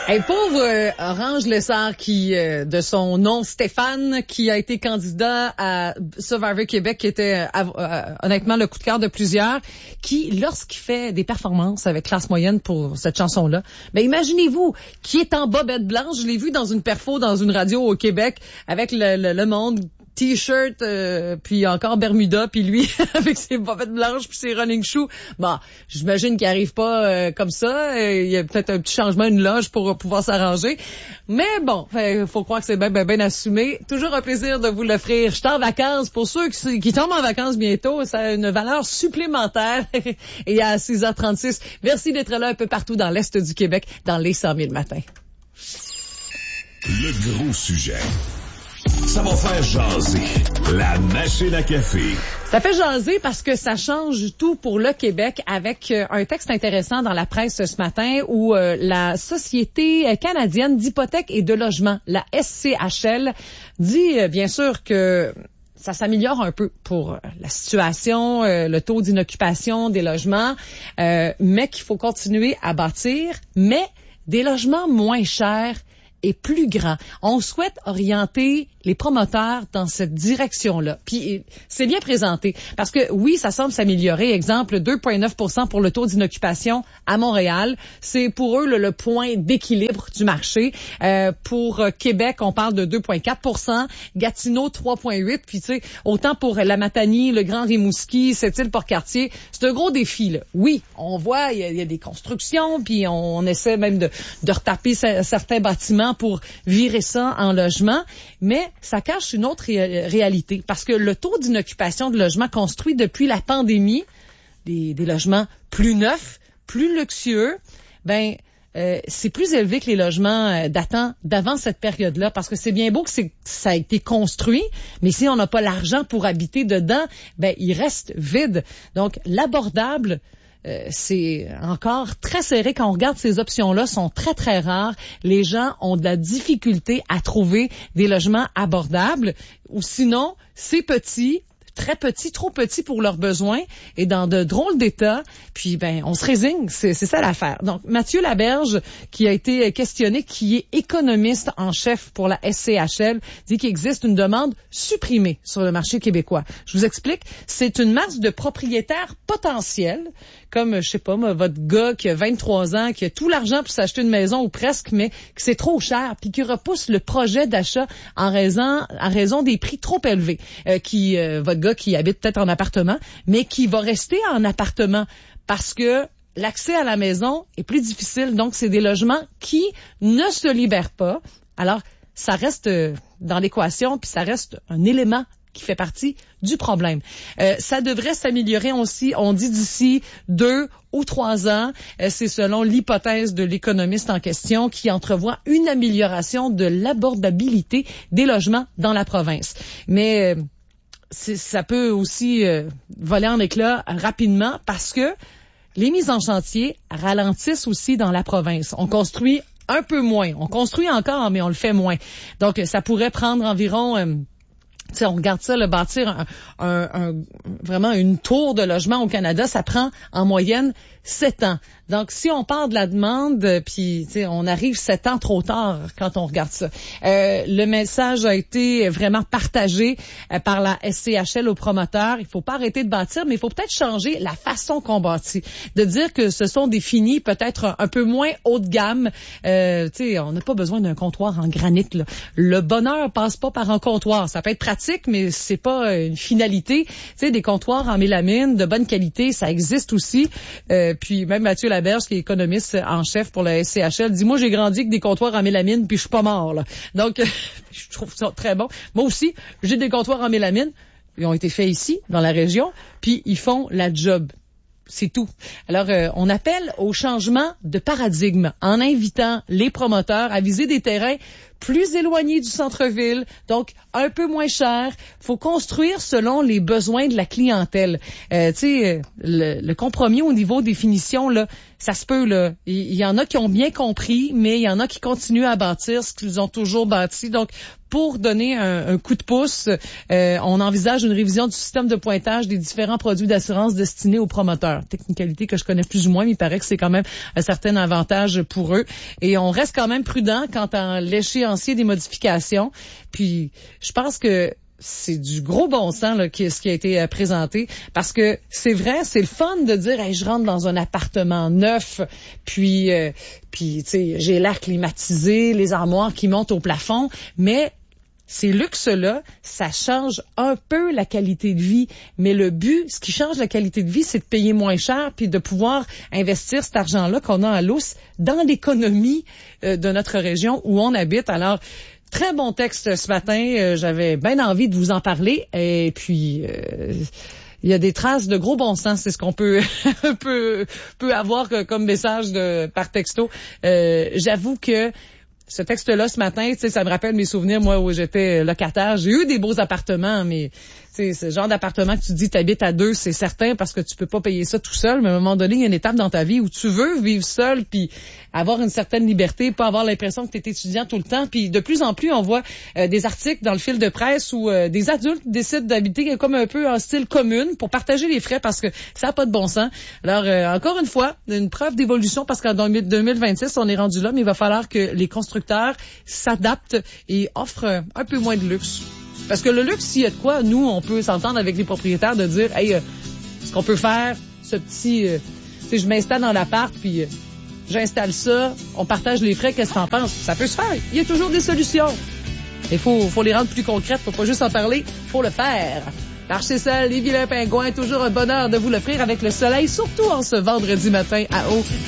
Hey, pauvre Orange Lessard qui, de son nom Stéphane, qui a été candidat à Survivor Québec, qui était honnêtement le coup de cœur de plusieurs, qui, lorsqu'il fait des performances avec classe moyenne pour cette chanson-là, ben imaginez-vous, qui est en bobette blanche, je l'ai vu dans une perfo, dans une radio au Québec, avec le monde T-shirt, puis encore Bermuda, puis lui avec ses bobettes blanches puis ses running shoes. Bon, j'imagine qu'il arrive pas comme ça. Il y a peut-être un petit changement, une loge pour pouvoir s'arranger. Mais bon, faut croire que c'est bien assumé. Toujours un plaisir de vous l'offrir. Je suis en vacances. Pour ceux qui tombent en vacances bientôt, ça a une valeur supplémentaire. Et à 6h36, merci d'être là un peu partout dans l'Est du Québec, dans les 100 000 matins. Le gros sujet. Ça va faire jaser. La machine à café. Ça fait jaser parce que ça change tout pour le Québec avec un texte intéressant dans la presse ce matin où la Société canadienne d'hypothèque et de logement, la SCHL, dit bien sûr que ça s'améliore un peu pour la situation, le taux d'inoccupation des logements, mais qu'il faut continuer à bâtir, mais des logements moins chers et plus grand. On souhaite orienter les promoteurs dans cette direction-là. Puis c'est bien présenté parce que oui, ça semble s'améliorer. Exemple, 2,9% pour le taux d'inoccupation à Montréal. C'est pour eux le point d'équilibre du marché. Pour Québec, on parle de 2,4%. Gatineau, 3,8%. Puis tu sais, autant pour la Matanie, le Grand Rimouski, Sept-Îles-Port-Cartier, c'est un gros défi, là. Oui, on voit, il y a des constructions, puis on essaie même de retaper certains bâtiments pour virer ça en logement, mais ça cache une autre réalité parce que le taux d'inoccupation de logements construits depuis la pandémie, des logements plus neufs, plus luxueux, c'est plus élevé que les logements datant d'avant cette période-là parce que c'est bien beau que ça a été construit, mais si on n'a pas l'argent pour habiter dedans, il reste vide. Donc l'abordable, c'est encore très serré. Quand on regarde ces options-là, sont très, très rares. Les gens ont de la difficulté à trouver des logements abordables ou sinon, c'est petit, très petit, trop petit pour leurs besoins et dans de drôles d'état. Puis, on se résigne. C'est ça l'affaire. Donc, Mathieu Laberge, qui a été questionné, qui est économiste en chef pour la SCHL, dit qu'il existe une demande supprimée sur le marché québécois. Je vous explique. C'est une masse de propriétaires potentiels, comme, je sais pas, votre gars qui a 23 ans, qui a tout l'argent pour s'acheter une maison ou presque, mais que c'est trop cher, puis qui repousse le projet d'achat en raison des prix trop élevés. Votre gars qui habite peut-être en appartement, mais qui va rester en appartement parce que l'accès à la maison est plus difficile. Donc, c'est des logements qui ne se libèrent pas. Alors, ça reste dans l'équation, puis ça reste un élément qui fait partie du problème. Ça devrait s'améliorer aussi, on dit d'ici 2 ou 3 ans. C'est selon l'hypothèse de l'économiste en question qui entrevoit une amélioration de l'abordabilité des logements dans la province. Mais ça peut aussi voler en éclats rapidement parce que les mises en chantier ralentissent aussi dans la province. On construit un peu moins. On construit encore, mais on le fait moins. Donc, ça pourrait prendre environ... on regarde ça, bâtir vraiment une tour de logement au Canada, ça prend en moyenne 7 ans. Donc, si on part de la demande, puis on arrive 7 ans trop tard quand on regarde ça. Le message a été vraiment partagé par la SCHL aux promoteurs. Il faut pas arrêter de bâtir, mais il faut peut-être changer la façon qu'on bâtit. De dire que ce sont des finis peut-être un peu moins haut de gamme. On n'a pas besoin d'un comptoir en granit, là. Le bonheur passe pas par un comptoir. Ça peut être pratique, mais c'est pas une finalité. Des comptoirs en mélamine de bonne qualité, ça existe aussi. Puis même Mathieu Laberge, qui est économiste en chef pour la SCHL, dit « Moi, j'ai grandi avec des comptoirs en mélamine, puis je suis pas mort. » là. Donc, je trouve ça très bon. Moi aussi, j'ai des comptoirs en mélamine. Ils ont été faits ici, dans la région, puis ils font la job. C'est tout. Alors, on appelle au changement de paradigme en invitant les promoteurs à viser des terrains plus éloignés du centre-ville, donc un peu moins cher. Faut construire selon les besoins de la clientèle. Le compromis au niveau des finitions, là, ça se peut, là. Il y en a qui ont bien compris, mais il y en a qui continuent à bâtir ce qu'ils ont toujours bâti. Donc, pour donner un coup de pouce, on envisage une révision du système de pointage des différents produits d'assurance destinés aux promoteurs. Technicalité que je connais plus ou moins, mais il paraît que c'est quand même un certain avantage pour eux. Et on reste quand même prudent quant à l'échéancier des modifications. Puis, je pense que c'est du gros bon sens là, ce qui a été présenté, parce que c'est vrai, c'est le fun de dire hey, je rentre dans un appartement neuf, puis tu sais, j'ai l'air climatisé, les armoires qui montent au plafond, mais ces luxes-là, ça change un peu la qualité de vie. Mais le but, ce qui change la qualité de vie, c'est de payer moins cher puis de pouvoir investir cet argent-là qu'on a à l'os dans l'économie de notre région où on habite. Alors, très bon texte ce matin. J'avais bien envie de vous en parler. Et puis, il y a des traces de gros bon sens. C'est ce qu'on peut avoir comme message par texto. J'avoue que ce texte-là, ce matin, tu sais, ça me rappelle mes souvenirs, moi, où j'étais locataire. J'ai eu des beaux appartements, mais c'est ce genre d'appartement que tu dis t'habites à deux, c'est certain, parce que tu peux pas payer ça tout seul. Mais à un moment donné, il y a une étape dans ta vie où tu veux vivre seul, puis avoir une certaine liberté, pas avoir l'impression que tu es étudiant tout le temps. Puis de plus en plus, on voit des articles dans le fil de presse où des adultes décident d'habiter comme un peu en style commune pour partager les frais parce que ça n'a pas de bon sens. Alors, encore une fois, une preuve d'évolution parce qu'en 2026, on est rendu là, mais il va falloir que les constructeurs s'adaptent et offrent un peu moins de luxe. Parce que le luxe, s'il y a de quoi, nous, on peut s'entendre avec les propriétaires de dire, hey, ce qu'on peut faire, ce petit, tu sais, je m'installe dans l'appart, puis j'installe ça, on partage les frais, qu'est-ce que t'en penses? Ça peut se faire. Il y a toujours des solutions. Il faut les rendre plus concrètes, faut pas juste en parler, faut le faire. L'Archécel, les Vilains Pingouins, toujours un bonheur de vous l'offrir avec le soleil, surtout en ce vendredi matin à Haut.